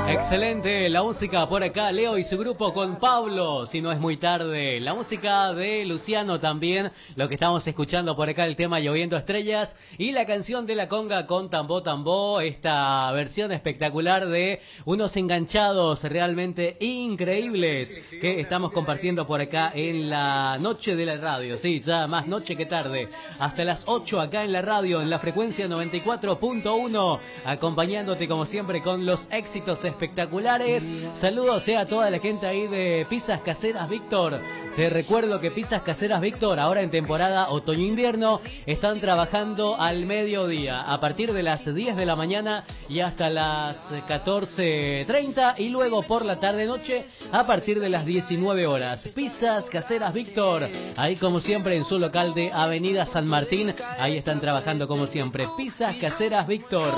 Excelente, la música por acá, Leo y su grupo con Pablo, si no es muy tarde. La música de Luciano también, lo que estamos escuchando por acá, el tema Lloviendo Estrellas. Y la canción de La Conga con Tambó Tambó, esta versión espectacular de unos enganchados realmente increíbles que estamos compartiendo por acá en la noche de la radio. Sí, ya más noche que tarde. Hasta las 8 acá en la radio, en la frecuencia 94.1, acompañándote como siempre con los éxitos espectaculares. Saludos a toda la gente ahí de Pizzas Caseras Víctor. Te recuerdo que Pizzas Caseras Víctor, ahora en temporada otoño-invierno, están trabajando al mediodía, a partir de las 10 de la mañana y hasta las 14:30, y luego por la tarde-noche a partir de las 19 horas. Pizzas Caseras Víctor, ahí como siempre en su local de Avenida San Martín, ahí están trabajando como siempre. Pizzas Caseras Víctor.